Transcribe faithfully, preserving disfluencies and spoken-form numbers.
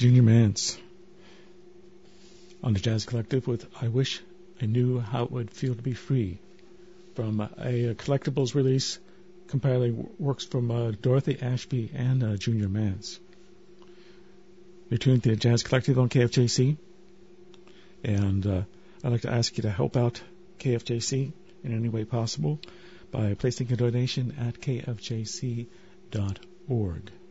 Junior Mance on the Jazz Collective with I Wish I Knew How It Would Feel to Be Free, from a, a collectibles release compiling works from uh, Dorothy Ashby and uh, Junior Mance. You're tuned to the Jazz Collective on K F J C, and uh, I'd like to ask you to help out K F J C in any way possible by placing a donation at k f j c dot org.